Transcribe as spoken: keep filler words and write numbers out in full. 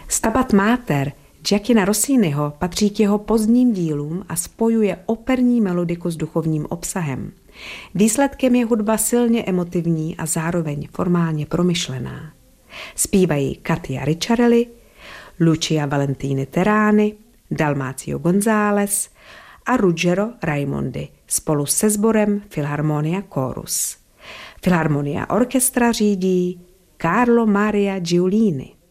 Stabat Mater Gioacchina Rossiniho patří k jeho pozdním dílům a spojuje operní melodiku s duchovním obsahem. Výsledkem je hudba silně emotivní a zároveň formálně promyšlená. Zpívají Katia Ricciarelli, Lucia Valentini Terani, Dalmacio González a Ruggero Raimondi spolu se sborem Filharmonia Chorus. Filharmonia Orchestra řídí Carlo Maria Giulini.